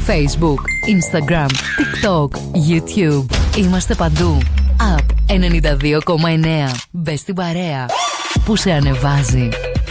Facebook, Instagram, TikTok, YouTube. Είμαστε παντού. App 92,9. Μπες στην παρέα που σε ανεβάζει.